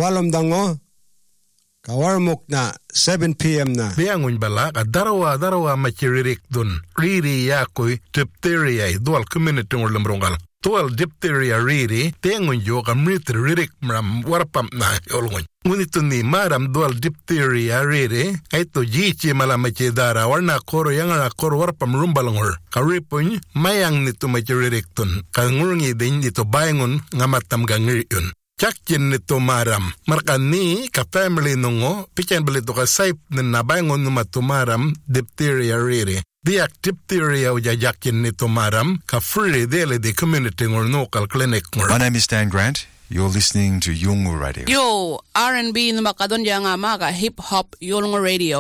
Walom dango. Kawarmok na 7 p.m. na. Diangun bala ka darawa machiririk dun. Riri yakoy diphtheria dual community ngol lemrongal. Dual diphtheria riri diangun yo kamrit ririk mram warpam na yolngun. Ngunito ni maram dual diphtheria riri kaito jichi malamachi dara warna koro yangara koro warpam rumbalangor. Karipun mayang nito machiririk dun. Kangurungi din dito bayangun ngamatam gangir yun. Chakkin nito maram. Markani ka family nungo, pichen balito ka saip na nabangon numatumaram diphtheria riri. Diak diphtheria o jajakin nito maram, ka free dele di community ngor local clinic ngor. My name is Dan Grant. You're listening to Yolngu Radio. Yo, R&B na makadon yang ama ka hip-hop Yolngu Radio.